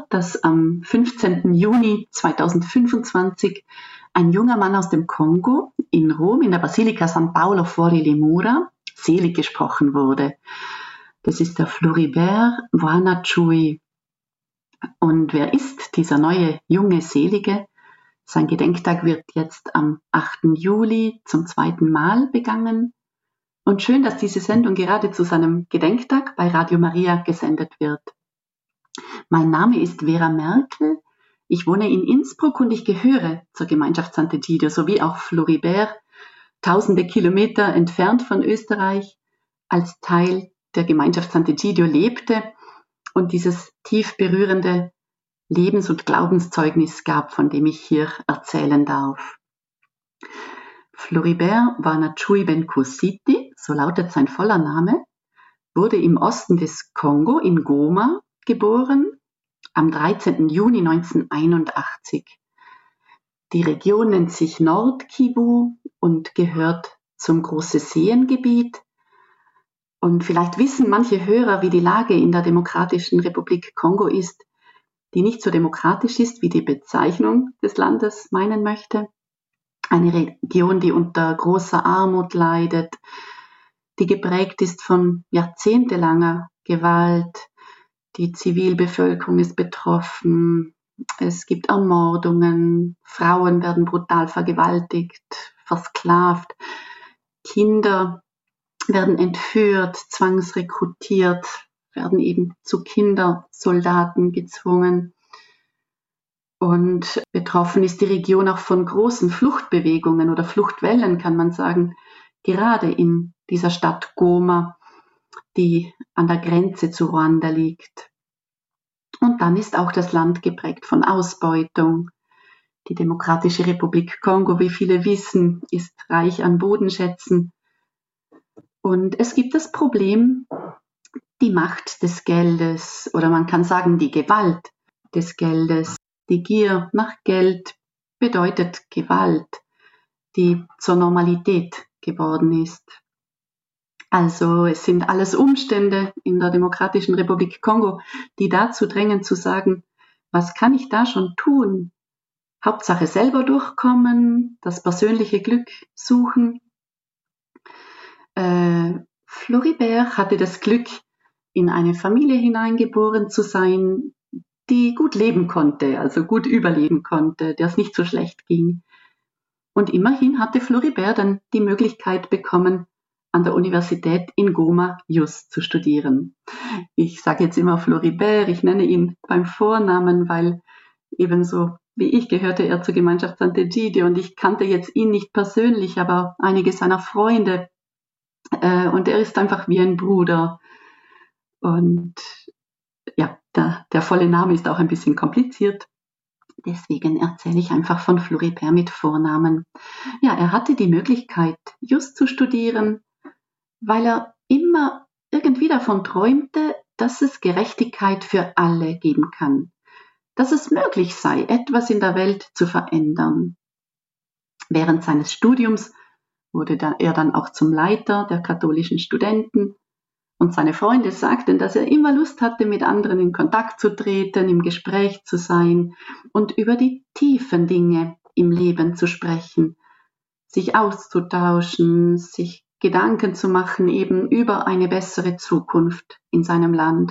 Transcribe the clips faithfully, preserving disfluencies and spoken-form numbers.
dass am fünfzehnten Juni zweitausendfünfundzwanzig ein junger Mann aus dem Kongo in Rom in der Basilika San Paolo fuori le Mura selig gesprochen wurde. Das ist der Floribert Bwana-Tschui. Und wer ist dieser neue junge Selige? Sein Gedenktag wird jetzt am achten Juli zum zweiten Mal begangen. Und schön, dass diese Sendung gerade zu seinem Gedenktag bei Radio Maria gesendet wird. Mein Name ist Vera Merkel. Ich wohne in Innsbruck und ich gehöre zur Gemeinschaft Sant'Egidio, sowie auch Floribert, tausende Kilometer entfernt von Österreich, als Teil der Gemeinschaft Sant'Egidio lebte und dieses tief berührende Lebens- und Glaubenszeugnis gab, von dem ich hier erzählen darf. Floribert Bwana-Tschui Ben-Kusiti, so lautet sein voller Name, wurde im Osten des Kongo in Goma geboren, am dreizehnten Juni neunzehnhunderteinundachtzig. Die Region nennt sich Nord-Kivu und gehört zum Große Seengebiet. Und vielleicht wissen manche Hörer, wie die Lage in der Demokratischen Republik Kongo ist, die nicht so demokratisch ist, wie die Bezeichnung des Landes meinen möchte. Eine Region, die unter großer Armut leidet, die geprägt ist von jahrzehntelanger Gewalt. Die Zivilbevölkerung ist betroffen. Es gibt Ermordungen. Frauen werden brutal vergewaltigt, versklavt. Kinder werden entführt, zwangsrekrutiert, werden eben zu Kindersoldaten gezwungen. Und betroffen ist die Region auch von großen Fluchtbewegungen oder Fluchtwellen, kann man sagen, gerade in dieser Stadt Goma, die an der Grenze zu Ruanda liegt. Und dann ist auch das Land geprägt von Ausbeutung. Die Demokratische Republik Kongo, wie viele wissen, ist reich an Bodenschätzen. Und es gibt das Problem, die Macht des Geldes, oder man kann sagen, die Gewalt des Geldes. Die Gier nach Geld bedeutet Gewalt, die zur Normalität geworden ist. Also es sind alles Umstände in der Demokratischen Republik Kongo, die dazu drängen zu sagen, was kann ich da schon tun? Hauptsache selber durchkommen, das persönliche Glück suchen. Äh, Floribert hatte das Glück, in eine Familie hineingeboren zu sein, die gut leben konnte, also gut überleben konnte, der es nicht so schlecht ging. Und immerhin hatte Floribert dann die Möglichkeit bekommen, an der Universität in Goma Jus zu studieren. Ich sage jetzt immer Floribert, ich nenne ihn beim Vornamen, weil ebenso wie ich gehörte er zur Gemeinschaft Sant'Egidio und ich kannte jetzt ihn nicht persönlich, aber einige seiner Freunde äh, und er ist einfach wie ein Bruder. Und ja, der, der volle Name ist auch ein bisschen kompliziert. Deswegen erzähle ich einfach von Floribert mit Vornamen. Ja, er hatte die Möglichkeit, Jus zu studieren, weil er immer irgendwie davon träumte, dass es Gerechtigkeit für alle geben kann. Dass es möglich sei, etwas in der Welt zu verändern. Während seines Studiums wurde er dann auch zum Leiter der katholischen Studenten. Und seine Freunde sagten, dass er immer Lust hatte, mit anderen in Kontakt zu treten, im Gespräch zu sein und über die tiefen Dinge im Leben zu sprechen, sich auszutauschen, sich Gedanken zu machen eben über eine bessere Zukunft in seinem Land.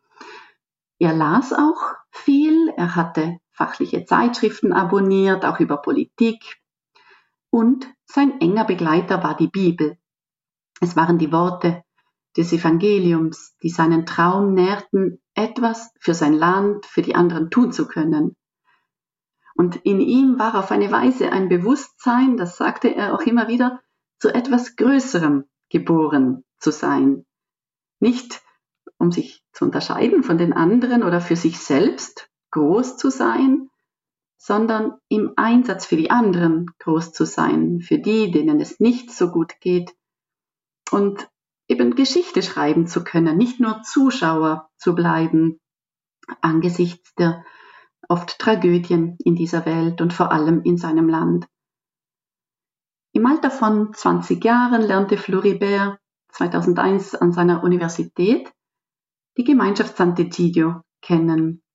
Er las auch viel, er hatte fachliche Zeitschriften abonniert, auch über Politik. Und sein enger Begleiter war die Bibel. Es waren die Worte des Evangeliums, die seinen Traum nährten, etwas für sein Land, für die anderen tun zu können. Und in ihm war auf eine Weise ein Bewusstsein, das sagte er auch immer wieder, zu etwas Größerem geboren zu sein. Nicht um sich zu unterscheiden von den anderen oder für sich selbst groß zu sein, sondern im Einsatz für die anderen groß zu sein, für die, denen es nicht so gut geht. Und eben Geschichte schreiben zu können, nicht nur Zuschauer zu bleiben angesichts der oft Tragödien in dieser Welt und vor allem in seinem Land. Im Alter von zwanzig Jahren lernte Floribert zweitausendeins an seiner Universität die Gemeinschaft Sant'Egidio kennen.